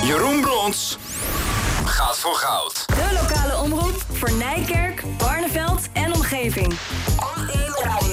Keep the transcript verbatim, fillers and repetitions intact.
Jeroen Brons gaat voor goud. De lokale omroep voor Nijkerk, Barneveld en omgeving. Op één Radio.